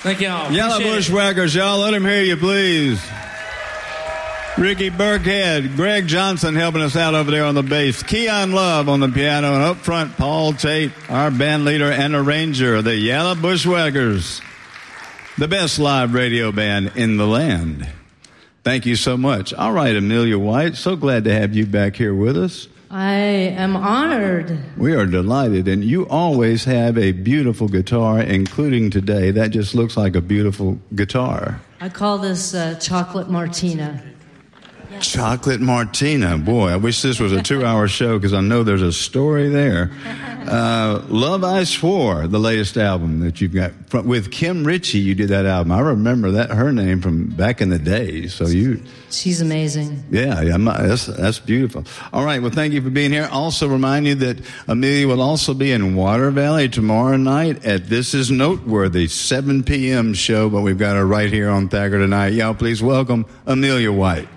Thank y'all. Yellow Bushwhackers, y'all. Let him hear you, please. Ricky Burkhead, Greg Johnson helping us out over there on the bass, Keon Love on the piano, and up front, Paul Tate, our band leader and arranger of the Yellow Bushwhackers, the best live radio band in the land. Thank you so much. All right, Amelia White, so glad to have you back here with us. I am honored. We are delighted, and you always have a beautiful guitar, including today. That just looks like a beautiful guitar. I call this Chocolate Martina. Chocolate Martina. Boy, I wish this was a 2-hour show because I know there's a story there. Love I Swore, the latest album that you've got. With Kim Ritchie, you did that album. I remember that her name from back in the day. So She's amazing. Yeah, that's beautiful. All right, well, thank you for being here. Also remind you that Amelia will also be in Water Valley tomorrow night at This Is Noteworthy, 7 p.m. show, but we've got her right here on Thagger tonight. Y'all please welcome Amelia White.